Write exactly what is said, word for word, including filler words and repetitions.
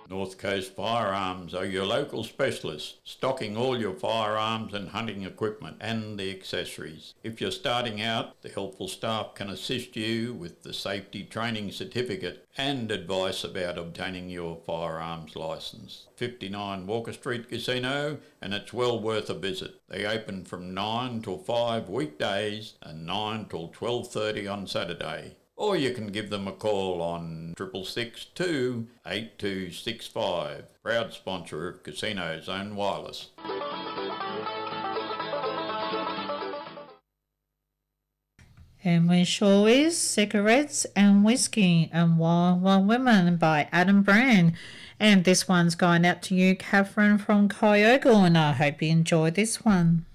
North Coast Firearms are your local specialists, stocking all your firearms and hunting equipment and the accessories. If you're starting out, the helpful staff can assist you with the safety training certificate and advice about obtaining your firearms licence. fifty-nine Walker Street Casino, and it's well worth a visit. They open from nine till five weekdays and nine till twelve thirty on Saturday. Or you can give them a call on six six six two, eight two six five. Proud sponsor of Casino Zone Wireless. And we sure is Cigarettes and Whiskey and Wild Wild Women by Adam Brand. And this one's going out to you, Catherine from Kyogle, and I hope you enjoy this one.